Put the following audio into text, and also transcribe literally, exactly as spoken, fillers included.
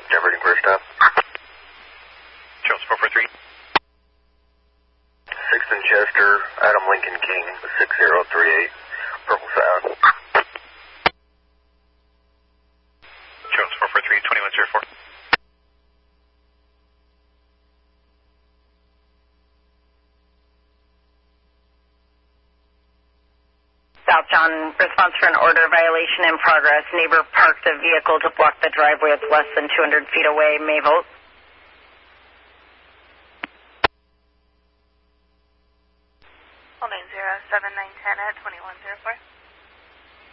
Diverting first stop. Charles four four three. sixth and Chester, Adam Lincoln King, six zero three eight, Purple Sound. Charles four four three, twenty-one zero four. South John, response for an order violation in progress. Neighbor parked a vehicle to block the driveway. It's less than two hundred feet away. May vote. Holding zero seven nine ten at twenty-one zero four.